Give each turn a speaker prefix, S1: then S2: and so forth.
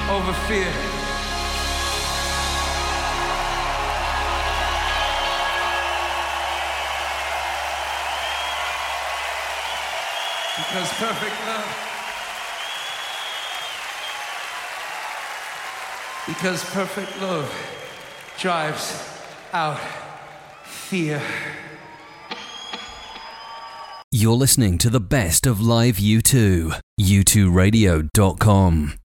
S1: over fear. Because perfect love. Because perfect love drives out fear.
S2: You're listening to the best of live U2. U2Radio.com.